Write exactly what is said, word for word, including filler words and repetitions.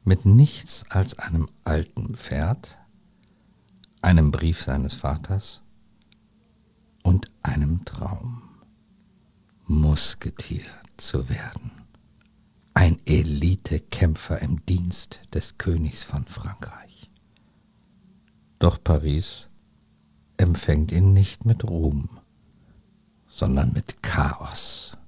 mit nichts als einem alten Pferd, einem Brief seines Vaters und einem Traum, Musketier zu werden, ein Elitekämpfer im Dienst des Königs von Frankreich. Doch Paris empfängt ihn nicht mit Ruhm, sondern mit Chaos.